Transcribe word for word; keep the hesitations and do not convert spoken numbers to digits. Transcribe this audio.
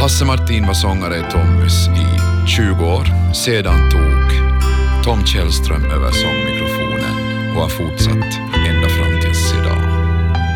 Hasse Martin var sångare i Tommys i tjugo år. Sedan tog Tom Källström över sångmikrofonen och har fortsatt ända fram